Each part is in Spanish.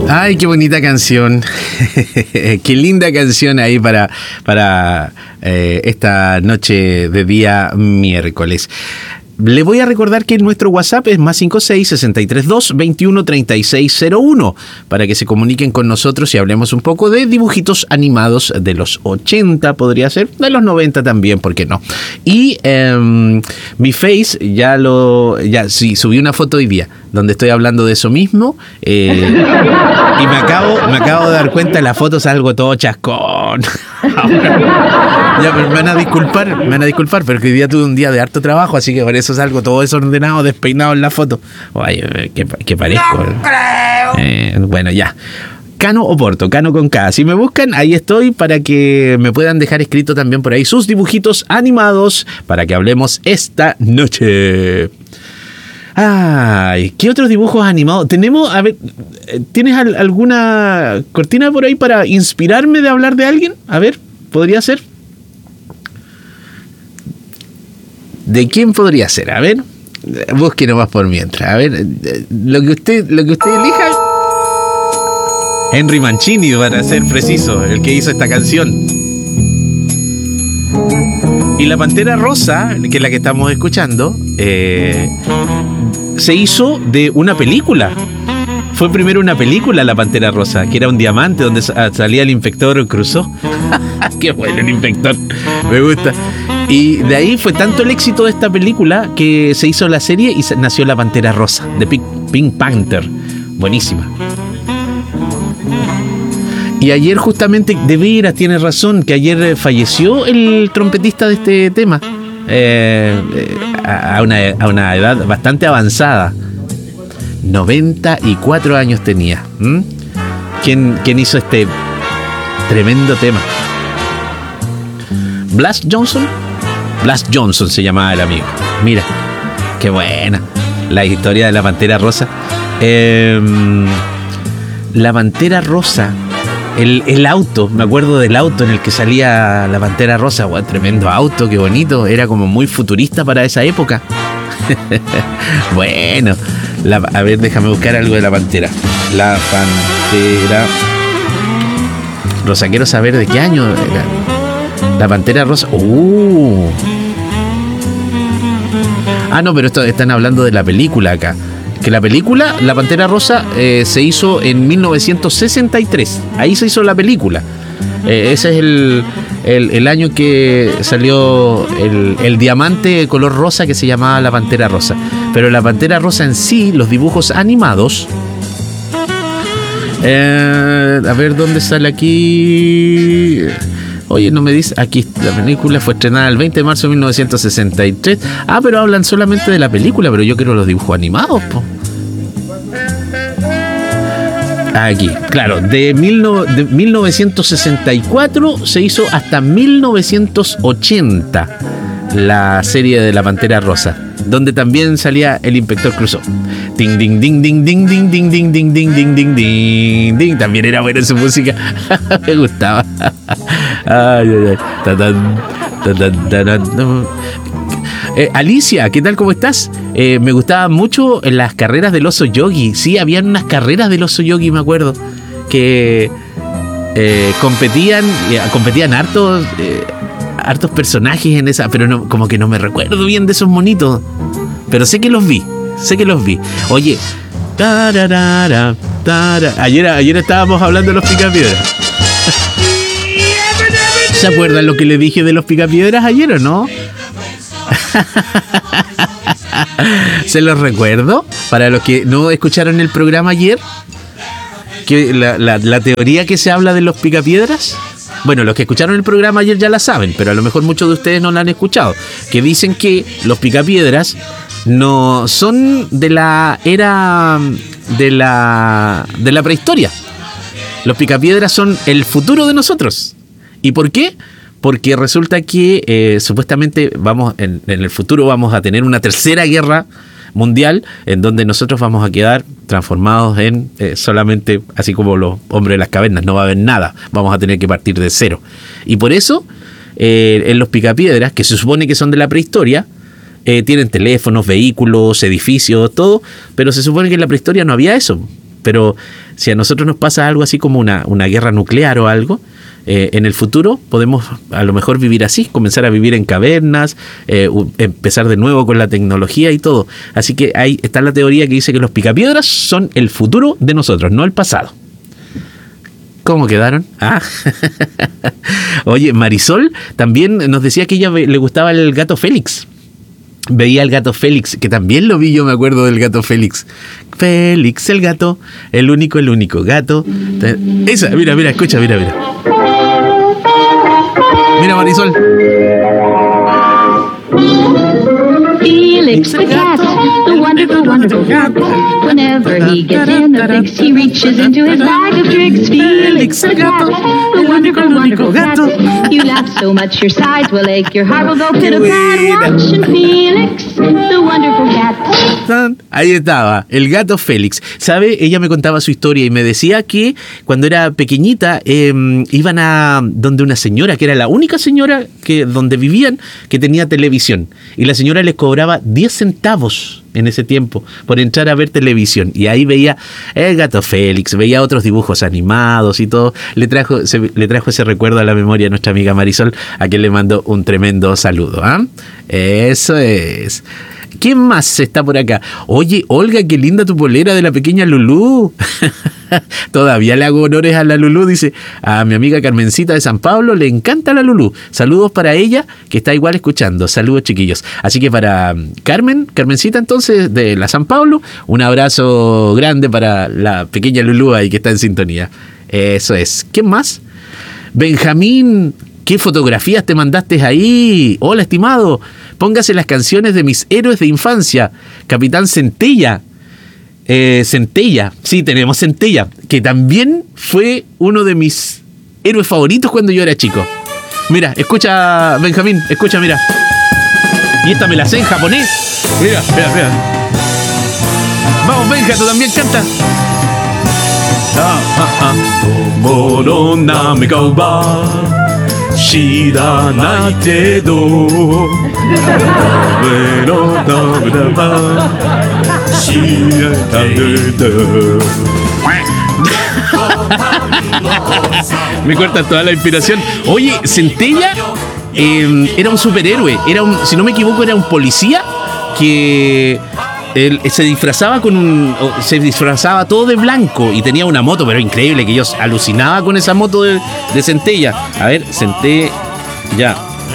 Ay, qué bonita canción. Qué linda canción ahí para esta noche de día miércoles. Le voy a recordar que nuestro WhatsApp es +56-632-213601 para que se comuniquen con nosotros y hablemos un poco de dibujitos animados de los 80, podría ser, de los 90 también, ¿por qué no? Y mi Face sí, subí una foto hoy día donde estoy hablando de eso mismo y me acabo de dar cuenta, en la foto salgo todo chascón. Ya, pero me van a disculpar, pero que hoy día tuve un día de harto trabajo, así que por eso salgo todo desordenado, despeinado en la foto. Oye, que parezco. Bueno, ya. Cano Oporto, Cano con K. Si me buscan, ahí estoy para que me puedan dejar escrito también por ahí sus dibujitos animados para que hablemos esta noche. Ay, ¿qué otros dibujos animados? Tenemos, a ver, ¿tienes alguna cortina por ahí para inspirarme de hablar de alguien? A ver, ¿podría ser? ¿De quién podría ser? A ver, busque nomás por mientras. A ver, lo que usted elija. Henry Mancini, para ser preciso, el que hizo esta canción. Y la Pantera Rosa, que es la que estamos escuchando, se hizo de una película. Fue primero una película, La Pantera Rosa, que era un diamante donde salía el inspector Clouseau. Qué bueno el inspector, me gusta. Y de ahí fue tanto el éxito de esta película que se hizo la serie y nació La Pantera Rosa, de Pink Panther. Buenísima. Y ayer justamente, de veras, tienes razón, que ayer falleció el trompetista de este tema. A una edad bastante avanzada. 94 años tenía. ¿Quién hizo este tremendo tema? Blas Johnson se llamaba el amigo. Mira, qué buena la historia de la Pantera Rosa. La Pantera Rosa, el auto, me acuerdo del auto en el que salía la Pantera Rosa. Wow, tremendo auto, qué bonito. Era como muy futurista para esa época. Bueno, a ver, déjame buscar algo de la Pantera. La Pantera Rosa, quiero saber de qué año era. La Pantera Rosa. No, pero están hablando de la película acá. Que la película, La Pantera Rosa, se hizo en 1963. Ahí se hizo la película. Ese es el año que salió el diamante de color rosa que se llamaba La Pantera Rosa. Pero La Pantera Rosa en sí, los dibujos animados... a ver, ¿dónde sale aquí? Oye, no me dice... Aquí la película fue estrenada el 20 de marzo de 1963. Pero hablan solamente de la película, pero yo quiero los dibujos animados, po. Aquí, claro, de 1964 se hizo hasta 1980 la serie de La Pantera Rosa, donde también salía el inspector Clouseau. Ding ding ding ding ding ding ding ding ding ding ding ding ding ding. También era buena su música. Me gustaba. Ay, ay, ay. Alicia, ¿qué tal? ¿Cómo estás? Me gustaban mucho las carreras del oso Yogi. Sí, habían unas carreras del oso Yogi, me acuerdo, que competían hartos personajes en esa, pero no, como que no me recuerdo bien de esos monitos, pero sé que los vi. Oye, ayer estábamos hablando de los picapiedras. ¿Se acuerdan lo que le dije de los picapiedras ayer o no? Se los recuerdo para los que no escucharon el programa ayer, que la teoría que se habla de los picapiedras. Bueno, los que escucharon el programa ayer ya la saben, pero a lo mejor muchos de ustedes no la han escuchado, que dicen que los picapiedras no son de la era de la prehistoria. Los picapiedras son el futuro de nosotros. ¿Y por qué? Porque resulta que supuestamente en el futuro vamos a tener una tercera guerra mundial en donde nosotros vamos a quedar transformados en solamente, así como los hombres de las cavernas, no va a haber nada, vamos a tener que partir de cero. Y por eso en los picapiedras, que se supone que son de la prehistoria, tienen teléfonos, vehículos, edificios, todo, pero se supone que en la prehistoria no había eso. Pero si a nosotros nos pasa algo así como una guerra nuclear o algo, en el futuro podemos a lo mejor vivir así, comenzar a vivir en cavernas, empezar de nuevo con la tecnología y todo. Así que ahí está la teoría que dice que los picapiedras son el futuro de nosotros, no el pasado. ¿Cómo quedaron? Ah. Oye, Marisol también nos decía que a ella le gustaba el gato Félix. Veía al gato Félix, que también lo vi, yo me acuerdo del gato Félix. Félix el gato, el único gato. Esa, mira, escucha, mira. Mira, Marisol. Felix the cat, the wonderful, wonderful cat. Whenever he gets in a fix, he reaches into his bag of tricks. Felix the cat, the wonderful, wonderful cat. You laugh so much your sides will ache, your heart will go pit-a-pat. Watching Felix, the wonderful cat. Ahí estaba, el gato Félix. ¿Sabe? Ella me contaba su historia y me decía que cuando era pequeñita iban a donde una señora, que era la única señora donde vivían, que tenía televisión. Y la señora les cobraba 10 centavos en ese tiempo por entrar a ver televisión. Y ahí veía el gato Félix, veía otros dibujos animados y todo. Le trajo ese recuerdo a la memoria a nuestra amiga Marisol, a quien le mando un tremendo saludo. Eso es. ¿Quién más está por acá? Oye, Olga, qué linda tu polera de la pequeña Lulú. Todavía le hago honores a la Lulú, dice. A mi amiga Carmencita de San Pablo le encanta la Lulú. Saludos para ella, que está igual escuchando. Saludos, chiquillos. Así que para Carmencita entonces, de la San Pablo, un abrazo grande para la pequeña Lulú ahí que está en sintonía. Eso es. ¿Quién más? Benjamín, ¿qué fotografías te mandaste ahí? Hola, estimado. Póngase las canciones de mis héroes de infancia. Capitán Centella. Centella. Sí, tenemos Centella, que también fue uno de mis héroes favoritos cuando yo era chico. Mira, escucha, Benjamín, escucha, mira. Y esta me la sé en japonés. Mira. Vamos, Benja, tú también canta. Tomo no namekauba. 知らないけど俺の涙は知らないけど Me corta toda la inspiración. Oye, Centella era un superhéroe, si no me equivoco, era un policía que él se disfrazaba todo de blanco y tenía una moto, pero increíble, que yo alucinaba con esa moto de Centella. A ver, Centella.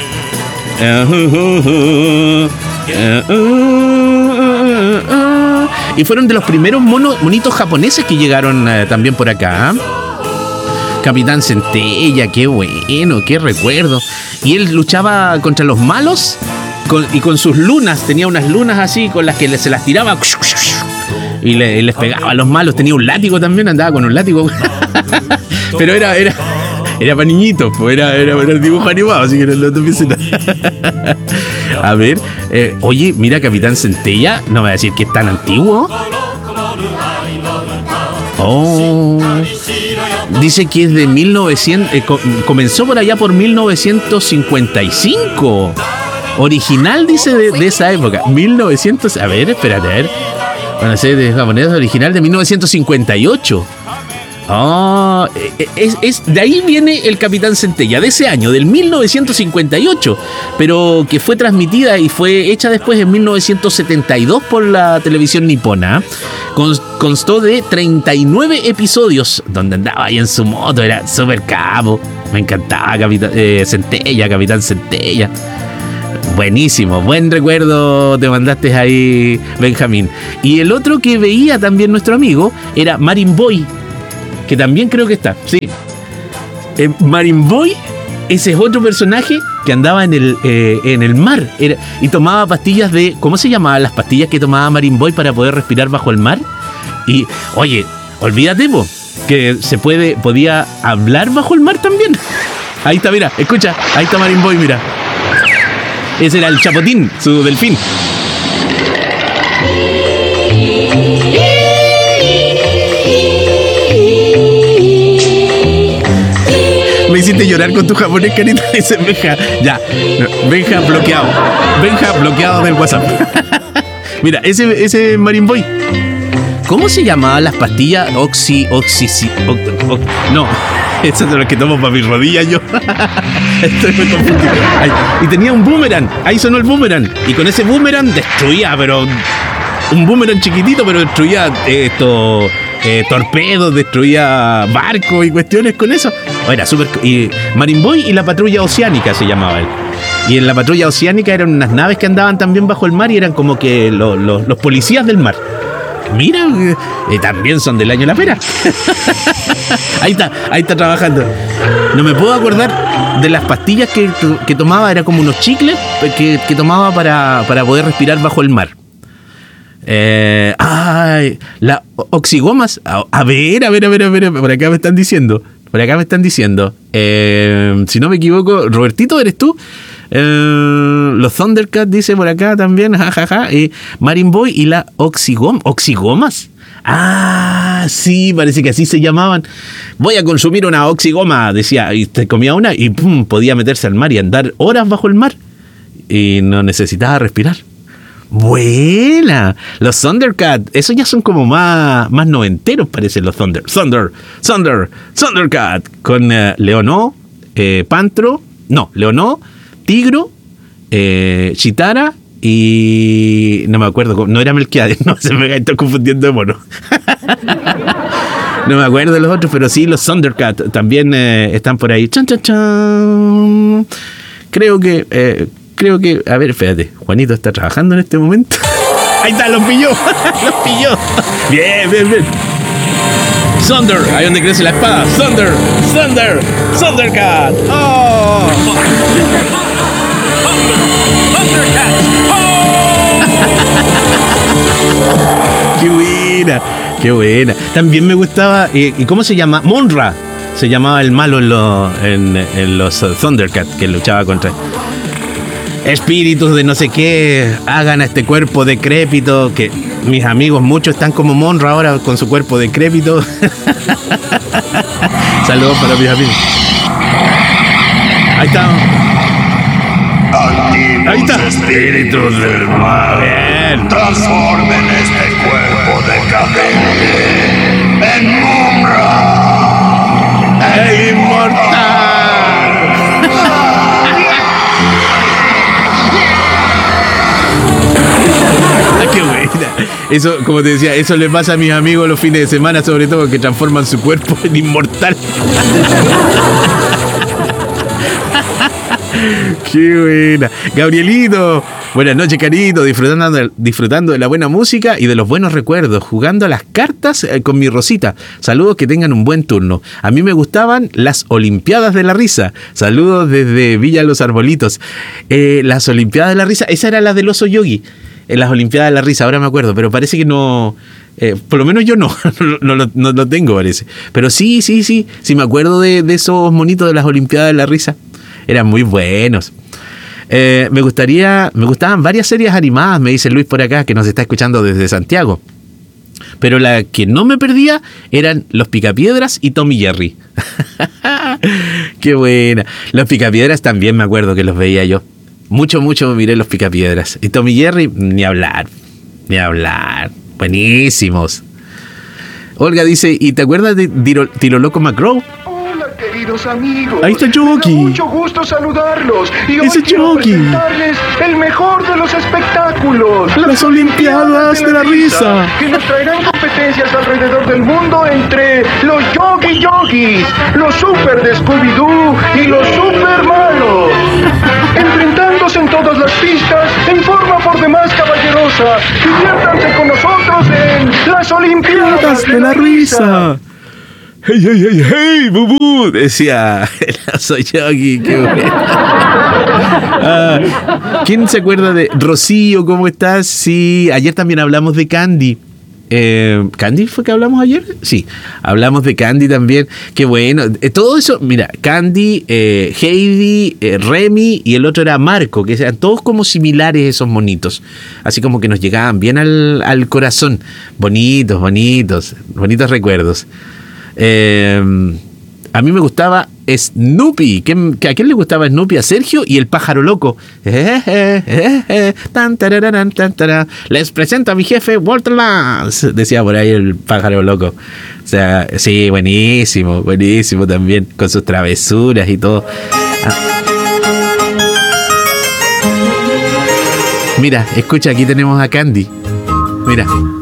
Y fueron de los primeros monitos japoneses que llegaron también por acá. Capitán Centella, qué bueno, qué recuerdo. Y él luchaba contra los malos y con sus lunas, tenía unas lunas así con las que se las tiraba y les pegaba a los malos. Tenía un látigo también, andaba con un látigo. Pero era para niñitos, pues era dibujo animado, así que no te pienses nada. A ver, oye, mira, Capitán Centella, no me va a decir que es tan antiguo. Oh, dice que es de 1900, comenzó por allá por 1955. Original, dice, de esa época. 1900, a ver, espérate, a ver. Bueno, sé de japonés, original de 1958. Oh, de ahí viene el Capitán Centella, de ese año, del 1958, pero que fue transmitida y fue hecha después en 1972 por la televisión nipona. Constó de 39 episodios, donde andaba ahí en su moto, era súper capo. Me encantaba Capitán Centella. Buenísimo, buen recuerdo te mandaste ahí, Benjamín. Y el otro que veía también nuestro amigo era Marine Boy, que también creo que está, sí. Marine Boy, ese es otro personaje que andaba en el mar y tomaba pastillas de... ¿Cómo se llamaban las pastillas que tomaba Marine Boy para poder respirar bajo el mar? Y, oye, olvídate, que podía hablar bajo el mar también. Ahí está, mira, escucha, ahí está Marine Boy, mira. Ese era el Chapotín, su delfín. Me hiciste llorar con tu japonés, carita. Dice Benja. Ya, Benja bloqueado del WhatsApp. Mira, ese Marine Boy. ¿Cómo se llamaban las pastillas? No, eso es de los que tomo para mis rodillas yo. Estoy muy confundido. Ay, y tenía un boomerang. Ahí sonó el boomerang. Y con ese boomerang destruía, pero... Un boomerang chiquitito, pero destruía torpedos, destruía barcos y cuestiones con eso. Era súper... Y Marine Boy y la patrulla oceánica se llamaba él. Y en la patrulla oceánica eran unas naves que andaban también bajo el mar y eran como que los policías del mar. Mira, también son del año La Pera. Ahí está trabajando. No me puedo acordar de las pastillas que tomaba, era como unos chicles que tomaba para poder respirar bajo el mar. La oxigomas. A ver, por acá me están diciendo. Si no me equivoco, Robertito, ¿eres tú? Los Thundercats dice por acá también, jajaja. Marine Boy y la oxigomas. Sí, parece que así se llamaban. Voy a consumir una oxigoma, decía, y te comía una y pum, podía meterse al mar y andar horas bajo el mar y no necesitaba respirar. Buena, los Thundercats, esos ya son como más noventeros, parecen los Thundercat con Leonó, Pantro, no, Leonó, Tigro, Chitara y no me acuerdo, no era Melquiades, no, se me estoy confundiendo de mono. No me acuerdo de los otros, pero sí, los Thundercat también están por ahí. Chan, chan, chan. Creo que, a ver, espérate, Juanito está trabajando en este momento. Ahí está, los pilló. Bien. Thunder, ahí donde crece la espada. Thundercat. ¡Oh! Thundercat. ¡Oh! Qué buena. También me gustaba, ¿y cómo se llama? Monra. Se llamaba el malo en los Thundercat, que luchaba contra espíritus de no sé qué, hagan a este cuerpo decrépito, que mis amigos muchos están como Monra ahora con su cuerpo decrépito. Saludos para mis amigos. Ahí está. Espíritus del mal. Bien. Transformen este cuerpo decadente en Monra, el inmortal. Qué buena. Eso, como te decía, eso le pasa a mis amigos los fines de semana, sobre todo, que transforman su cuerpo en inmortal. Qué buena. Gabrielito, buenas noches, carito, disfrutando de la buena música y de los buenos recuerdos, jugando a las cartas con mi Rosita. Saludos, que tengan un buen turno. A mí me gustaban las Olimpiadas de la Risa. Saludos desde Villa Los Arbolitos. Las Olimpiadas de la Risa, esa era la del oso Yogi. En las Olimpiadas de la Risa, ahora me acuerdo, pero parece que no, por lo menos yo no lo tengo, parece. Pero sí me acuerdo de esos monitos de las Olimpiadas de la Risa, eran muy buenos. Me gustaban varias series animadas, me dice Luis por acá, que nos está escuchando desde Santiago. Pero la que no me perdía eran Los Picapiedras y Tom y Jerry. Qué buena. Los Picapiedras también me acuerdo que los veía yo. Mucho miré Los Picapiedras. Y Tom y Jerry, ni hablar. Buenísimos. Olga dice, ¿y te acuerdas de Tiro Loco McGraw? Hola, queridos amigos. Ahí está Chucky. Me da mucho gusto saludarlos. Y hoy Ese quiero Chucky. presentarles el mejor de los espectáculos. Las Olimpiadas de la Risa. Que nos traerán competencias alrededor del mundo entre los Yogis, los Super de Scooby-Doo y los Super Malos. Enfrentándose en todas las pistas en forma por demás caballerosa. Diviértanse con nosotros en las Olimpiadas de la Risa. Hey, bubú, decía el oso Yogi. Qué bueno. ¿Quién se acuerda de Rocío? ¿Cómo estás? Sí, ayer también hablamos de Candy. ¿Candy fue que hablamos ayer? Sí, hablamos de Candy también. Qué bueno. Todo eso, mira, Candy, Heidi, Remy y el otro era Marco, que eran todos como similares esos monitos. Así como que nos llegaban bien al corazón. Bonitos recuerdos. A mí me gustaba Snoopy. ¿A quién le gustaba Snoopy? A Sergio y el pájaro loco. Tan, tararán, tan, tará. Les presento a mi jefe Walter Lance, decía por ahí el pájaro loco. O sea, sí, buenísimo también, con sus travesuras y todo. Mira, escucha, aquí tenemos a Candy. Mira.